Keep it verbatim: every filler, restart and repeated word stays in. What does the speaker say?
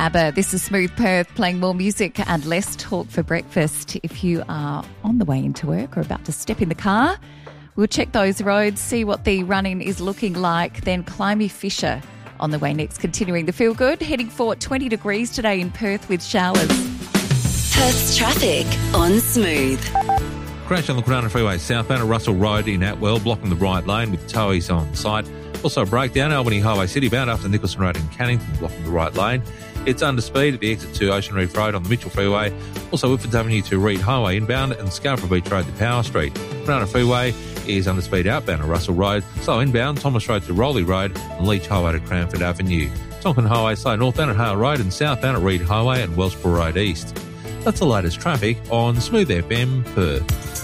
ABBA. This is Smooth Perth, playing more music and less talk for breakfast. If you are on the way into work or about to step in the car, we'll check those roads, see what the run-in is looking like, then Climby Fisher on the way next. Continuing the feel good, heading for twenty degrees today in Perth with showers. Perth's traffic on Smooth. Crash on the Kwinana Freeway southbound at Russell Road in Atwell, blocking the right lane with towies on site. Also a breakdown, Albany Highway City bound after Nicholson Road in Cannington, blocking the right lane. It's under speed at the exit to Ocean Reef Road on the Mitchell Freeway. Also Whitford Avenue to Reed Highway inbound and Scarborough Beach Road to Power Street. Kwinana Freeway is under speed outbound at Russell Road. Slow inbound, Thomas Road to Rowley Road and Leach Highway to Cranford Avenue. Tonkin Highway slow northbound at Hale Road and southbound at Reed Highway and Wellsborough Road East. That's the latest traffic on Smooth F M Perth.